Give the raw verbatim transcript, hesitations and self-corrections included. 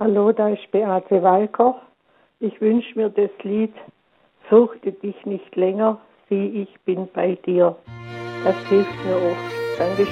Hallo, da ist Beate Walker. Ich wünsche mir das Lied Fürchte dich nicht länger, sieh, ich bin bei dir. Das hilft mir oft. Dankeschön.